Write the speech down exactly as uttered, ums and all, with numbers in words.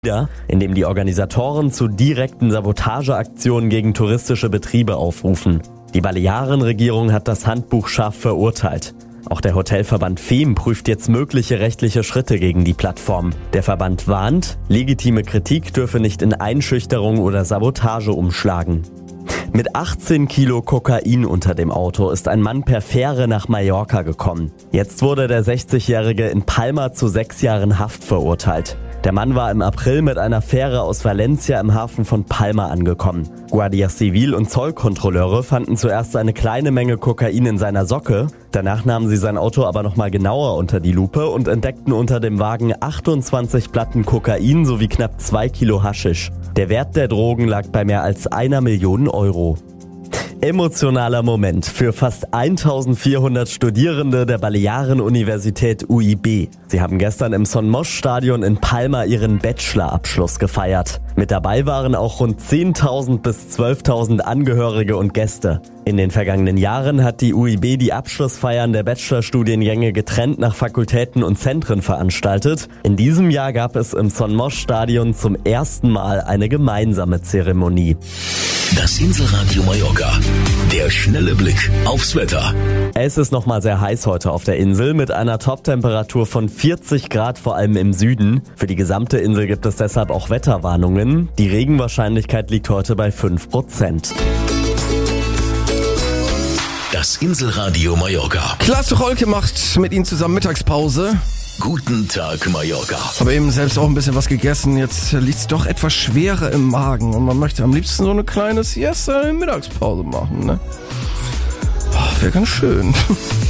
in dem die Organisatoren zu direkten Sabotageaktionen gegen touristische Betriebe aufrufen. Die Balearenregierung hat das Handbuch scharf verurteilt. Auch der Hotelverband F E M prüft jetzt mögliche rechtliche Schritte gegen die Plattform. Der Verband warnt, legitime Kritik dürfe nicht in Einschüchterung oder Sabotage umschlagen. Mit achtzehn Kilo Kokain unter dem Auto ist ein Mann per Fähre nach Mallorca gekommen. Jetzt wurde der sechzigjährige in Palma zu sechs Jahren Haft verurteilt. Der Mann war im April mit einer Fähre aus Valencia im Hafen von Palma angekommen. Guardia Civil und Zollkontrolleure fanden zuerst eine kleine Menge Kokain in seiner Socke. Danach nahmen sie sein Auto aber nochmal genauer unter die Lupe und entdeckten unter dem Wagen achtundzwanzig Platten Kokain sowie knapp zwei Kilo Haschisch. Der Wert der Drogen lag bei mehr als einer Million Euro. Emotionaler Moment für fast eintausendvierhundert Studierende der Balearen-Universität U I B. Sie haben gestern im Son Moix-Stadion in Palma ihren Bachelorabschluss gefeiert. Mit dabei waren auch rund zehntausend bis zwölftausend Angehörige und Gäste. In den vergangenen Jahren hat die U I B die Abschlussfeiern der Bachelorstudiengänge getrennt nach Fakultäten und Zentren veranstaltet. In diesem Jahr gab es im Son Moix-Stadion zum ersten Mal eine gemeinsame Zeremonie. Das Inselradio Mallorca. Der schnelle Blick aufs Wetter. Es ist nochmal sehr heiß heute auf der Insel mit einer Toptemperatur von vierzig Grad, vor allem im Süden. Für die gesamte Insel gibt es deshalb auch Wetterwarnungen. Die Regenwahrscheinlichkeit liegt heute bei fünf Prozent. Das Inselradio Mallorca. Klaas Rolke macht mit Ihnen zusammen Mittagspause. Guten Tag, Mallorca. Habe eben selbst auch ein bisschen was gegessen. Jetzt liegt es doch etwas schwerer im Magen. Und man möchte am liebsten so eine kleine Siesta in Mittagspause machen, ne? Oh, wäre ganz schön.